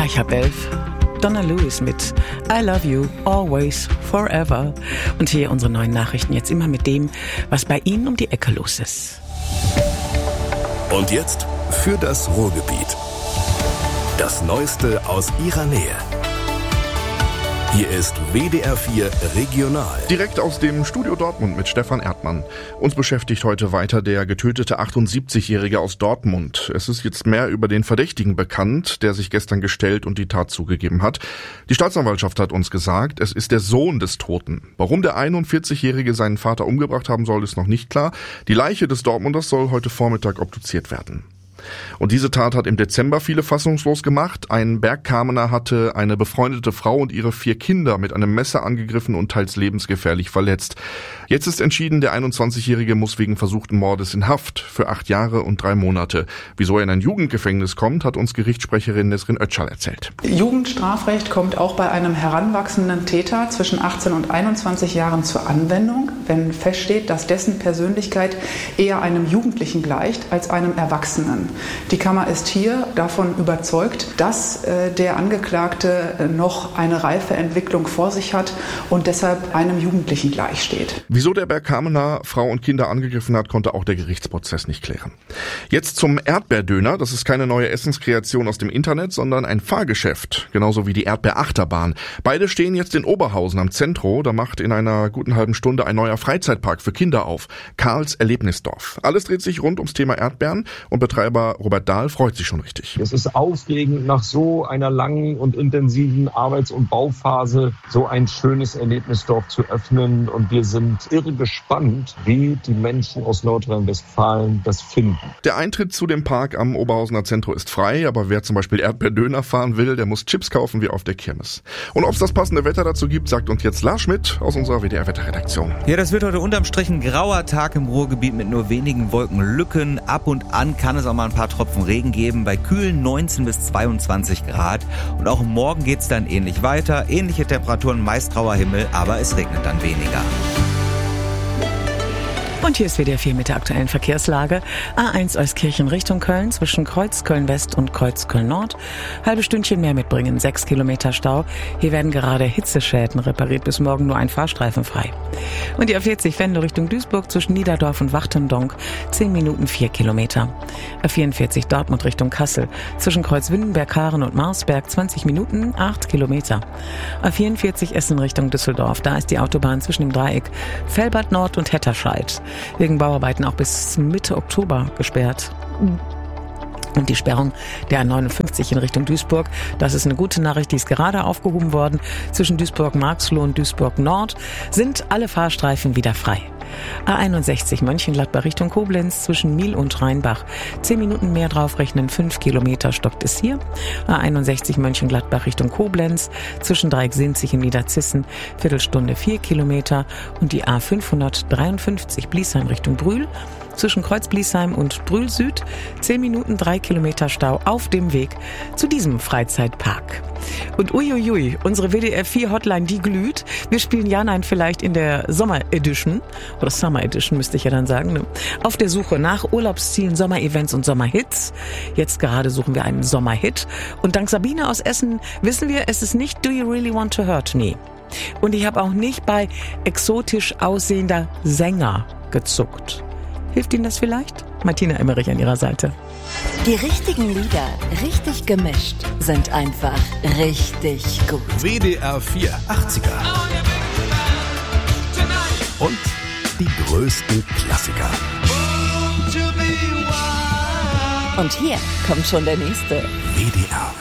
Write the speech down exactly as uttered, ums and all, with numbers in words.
Gleich halb elf. Donna Lewis mit I Love You, Always, Forever. Und hier unsere neuen Nachrichten jetzt immer mit dem, was bei Ihnen um die Ecke los ist. Und jetzt für das Ruhrgebiet. Das Neueste aus Ihrer Nähe. Hier ist W D R vier Regional. Direkt aus dem Studio Dortmund mit Stefan Erdmann. Uns beschäftigt heute weiter der getötete achtundsiebzigjährige aus Dortmund. Es ist jetzt mehr über den Verdächtigen bekannt, der sich gestern gestellt und die Tat zugegeben hat. Die Staatsanwaltschaft hat uns gesagt, es ist der Sohn des Toten. Warum der einundvierzigjährige seinen Vater umgebracht haben soll, ist noch nicht klar. Die Leiche des Dortmunders soll heute Vormittag obduziert werden. Und diese Tat hat im Dezember viele fassungslos gemacht. Ein Bergkamener hatte eine befreundete Frau und ihre vier Kinder mit einem Messer angegriffen und teils lebensgefährlich verletzt. Jetzt ist entschieden, der einundzwanzigjährige muss wegen versuchten Mordes in Haft für acht Jahre und drei Monate. Wieso er in ein Jugendgefängnis kommt, hat uns Gerichtssprecherin Nesrin Özcal erzählt. Jugendstrafrecht kommt auch bei einem heranwachsenden Täter zwischen achtzehn und einundzwanzig Jahren zur Anwendung, wenn feststeht, dass dessen Persönlichkeit eher einem Jugendlichen gleicht als einem Erwachsenen. Die Kammer ist hier davon überzeugt, dass äh, der Angeklagte äh, noch eine reife Entwicklung vor sich hat und deshalb einem Jugendlichen gleichsteht. Wieso der Bergkamener Frau und Kinder angegriffen hat, konnte auch der Gerichtsprozess nicht klären. Jetzt zum Erdbeerdöner. Das ist keine neue Essenskreation aus dem Internet, sondern ein Fahrgeschäft. Genauso wie die Erdbeerachterbahn. Beide stehen jetzt in Oberhausen am Zentro. Da macht in einer guten halben Stunde ein neuer Freizeitpark für Kinder auf. Karls Erlebnisdorf. Alles dreht sich rund ums Thema Erdbeeren und Betreiber Robert Dahl freut sich schon richtig. Es ist aufregend, nach so einer langen und intensiven Arbeits- und Bauphase so ein schönes Erlebnisdorf zu öffnen. Und wir sind irre gespannt, wie die Menschen aus Nordrhein-Westfalen das finden. Der Eintritt zu dem Park am Oberhausener Zentro ist frei, aber wer zum Beispiel Erdbeerdöner fahren will, der muss Chips kaufen wie auf der Kirmes. Und ob es das passende Wetter dazu gibt, sagt uns jetzt Lars Schmidt aus unserer W D R-Wetterredaktion. Ja, das wird heute unterm Strich ein grauer Tag im Ruhrgebiet mit nur wenigen Wolkenlücken. Ab und an kann es auch mal ein paar Tropfen Regen geben, bei kühlen neunzehn bis zweiundzwanzig Grad. Und auch morgen geht's dann ähnlich weiter. Ähnliche Temperaturen, meist grauer Himmel, aber es regnet dann weniger. Und hier ist W D R vier mit der aktuellen Verkehrslage. A eins Euskirchen Richtung Köln zwischen Kreuz Köln-West und Kreuz Köln-Nord. Halbe Stündchen mehr mitbringen, sechs Kilometer Stau. Hier werden gerade Hitzeschäden repariert, bis morgen nur ein Fahrstreifen frei. Und die A vierzig Venlo Richtung Duisburg zwischen Niederdorf und Wachtendonk, zehn Minuten vier Kilometer. A vierundvierzig Dortmund Richtung Kassel zwischen Kreuz Windenberg-Haaren und Marsberg, zwanzig Minuten, acht Kilometer. A vierundvierzig Essen Richtung Düsseldorf, da ist die Autobahn zwischen dem Dreieck Velbert Nord und Hetterscheid wegen Bauarbeiten auch bis Mitte Oktober gesperrt. Und die Sperrung der A neunundfünfzig in Richtung Duisburg, das ist eine gute Nachricht, die ist gerade aufgehoben worden. Zwischen Duisburg-Marxloh und Duisburg-Nord sind alle Fahrstreifen wieder frei. A einundsechzig Mönchengladbach Richtung Koblenz zwischen Miel und Rheinbach. Zehn Minuten mehr draufrechnen, fünf Kilometer stockt es hier. A einundsechzig Mönchengladbach Richtung Koblenz zwischen Dreieck-Sinzig und Niederzissen. Viertelstunde vier Kilometer. Und die A fünfhundertdreiundfünfzig Bliesheim Richtung Brühl zwischen Kreuz-Bliesheim und Brühl Süd. Zehn Minuten, drei Kilometer Stau auf dem Weg zu diesem Freizeitpark. Und uiuiui, unsere W D R vier Hotline, die glüht. Wir spielen Ja, Nein vielleicht in der Sommer-Edition, oder Summer Edition müsste ich ja dann sagen, ne? Auf der Suche nach Urlaubszielen, Sommer-Events und Sommerhits. Jetzt gerade suchen wir einen Sommerhit. Und dank Sabine aus Essen wissen wir, es ist nicht Do You Really Want to Hurt Me. Und ich habe auch nicht bei exotisch aussehender Sänger gezuckt. Hilft Ihnen das vielleicht? Martina Emmerich an Ihrer Seite. Die richtigen Lieder, richtig gemischt, sind einfach richtig gut. W D R vier achtziger. Und die größten Klassiker. Und hier kommt schon der nächste. W D R